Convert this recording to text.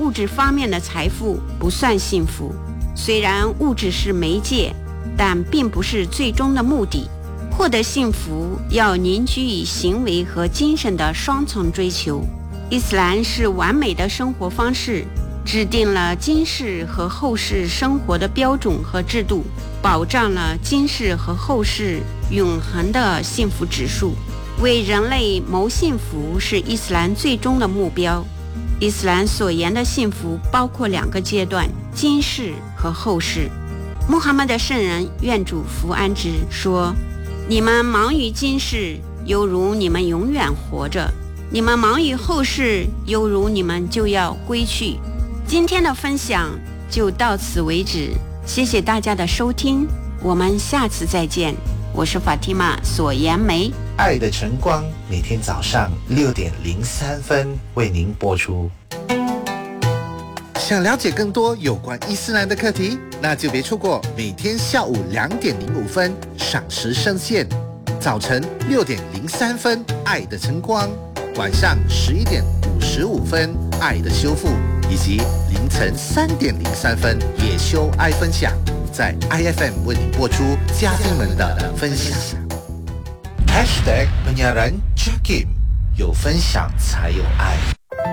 物质方面的财富不算幸福。虽然物质是媒介，但并不是最终的目的。获得幸福要凝聚于行为和精神的双重追求。伊斯兰是完美的生活方式，制定了今世和后世生活的标准和制度，保障了今世和后世永恒的幸福指数。为人类谋幸福是伊斯兰最终的目标。伊斯兰所言的幸福包括2个阶段，今世和后世。穆罕默德圣人愿主福安之说，你们忙于今世，犹如你们永远活着；你们忙于后世，犹如你们就要归去。今天的分享就到此为止，谢谢大家的收听，我们下次再见。我是法蒂玛索颜梅， 爱的晨光每天早上6:03为您播出。 想了解更多有关伊斯兰的课题，那就别错过每天下午2:05赏时圣线，早晨6:03爱的晨光，晚上11:55爱的修复，以及凌晨3:03也修爱分享，在 IFM 为您播出嘉宾们的分享。 #penyiaran Jakim， 有分享才有爱。